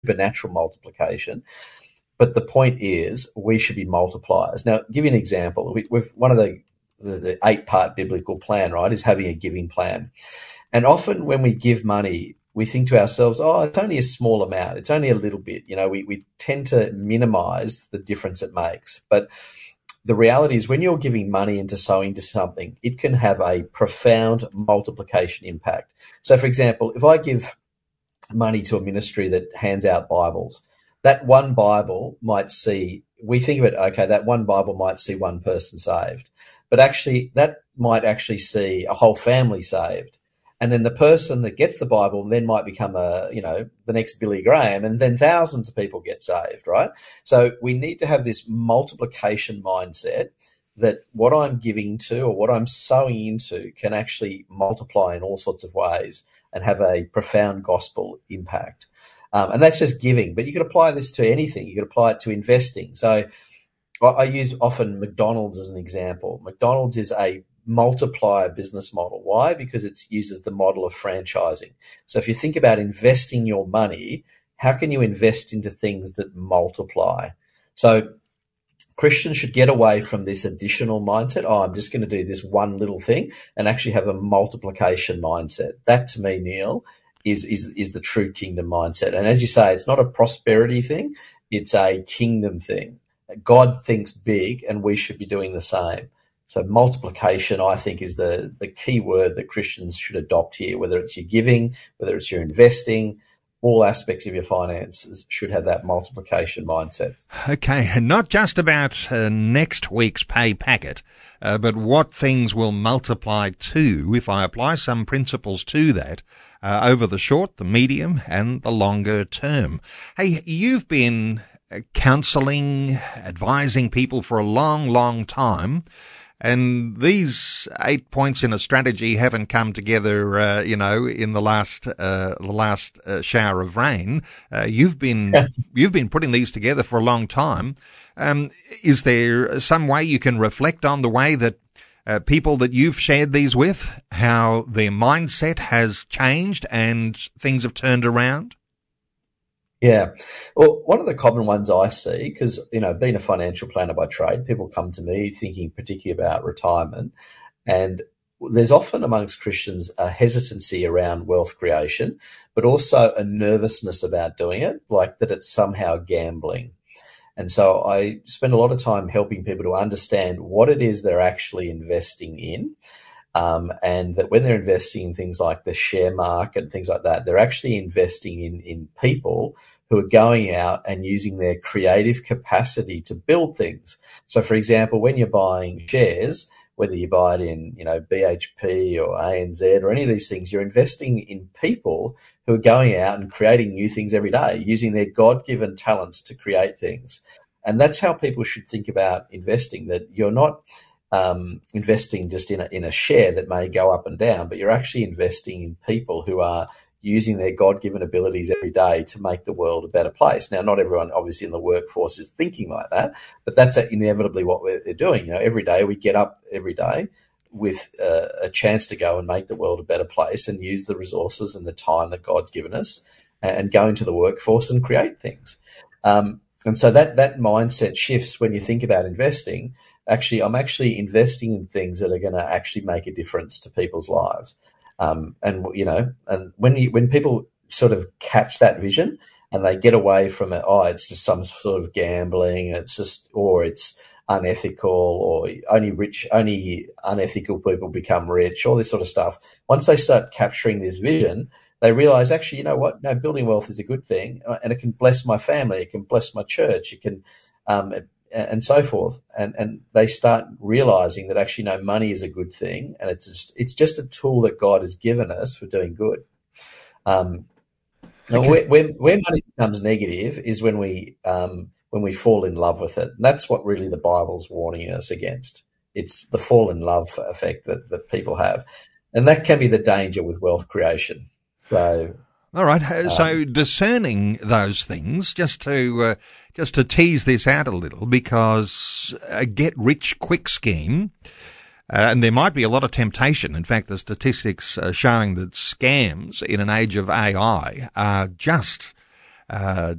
supernatural multiplication. But the point is, we should be multipliers. Now, give you an example. We've one of the 8-part biblical plan, right, is having a giving plan. And often when we give money, we think to ourselves, oh, it's only a small amount. It's only a little bit. We tend to minimize the difference it makes. But the reality is when you're giving money into sowing to something, it can have a profound multiplication impact. So, for example, if I give money to a ministry that hands out Bibles, that one Bible might see, we think of it, okay, that one Bible might see one person saved. But actually, that might actually see a whole family saved. And then the person that gets the Bible then might become the next Billy Graham, and then thousands of people get saved, right? So we need to have this multiplication mindset that what I'm giving to or what I'm sowing into can actually multiply in all sorts of ways and have a profound gospel impact. And that's just giving, but you could apply this to anything. You could apply it to investing. So I use often McDonald's as an example. McDonald's is a multiplier business model. Why? Because it uses the model of franchising. So if you think about investing your money, how can you invest into things that multiply? So Christians should get away from this additional mindset. Oh, I'm just going to do this one little thing, and actually have a multiplication mindset. That to me, Neil, is the true kingdom mindset. And as you say, it's not a prosperity thing, it's a kingdom thing. God thinks big, and we should be doing the same. So multiplication, I think, is the key word that Christians should adopt here, whether it's your giving, whether it's your investing, all aspects of your finances should have that multiplication mindset. Okay, and not just about next week's pay packet, but what things will multiply to if I apply some principles to that over the short, the medium, and the longer term. Hey, you've been counselling, advising people for a long, long time. And these 8 points in a strategy haven't come together, in the last shower of rain. You've been putting these together for a long time. Is there some way you can reflect on the way that people that you've shared these with, how their mindset has changed and things have turned around? Yeah. Well, one of the common ones I see, because, being a financial planner by trade, people come to me thinking particularly about retirement. And there's often amongst Christians a hesitancy around wealth creation, but also a nervousness about doing it, like that it's somehow gambling. And so I spend a lot of time helping people to understand what it is they're actually investing in. And that when they're investing in things like the share market and things like that, they're actually investing in people who are going out and using their creative capacity to build things. So, for example, when you're buying shares, whether you buy it in, BHP or ANZ or any of these things, you're investing in people who are going out and creating new things every day, using their God-given talents to create things. And that's how people should think about investing, that you're not investing just in a share that may go up and down, but you're actually investing in people who are using their God-given abilities every day to make the world a better place. Now, not everyone obviously in the workforce is thinking like that, but that's inevitably what they're doing. Every day we get up every day with a chance to go and make the world a better place and use the resources and the time that God's given us and go into the workforce and create things. And so that mindset shifts when you think about investing. Actually, I'm actually investing in things that are going to actually make a difference to people's lives. And when people sort of catch that vision and they get away from it, it's just some sort of gambling, or it's unethical, or only unethical people become rich, all this sort of stuff. Once they start capturing this vision, they realize, actually, you know what? No, building wealth is a good thing, and it can bless my family, it can bless my church, it can, and so forth. And they start realizing that actually, no, money is a good thing, and it's just a tool that God has given us for doing good. Okay. Where money becomes negative is when we fall in love with it. And that's what really the Bible's warning us against. It's the fall in love effect that people have, and that can be the danger with wealth creation. So, all right. So discerning those things, just to tease this out a little, because a get-rich-quick scheme, and there might be a lot of temptation. In fact, the statistics are showing that scams in an age of AI are just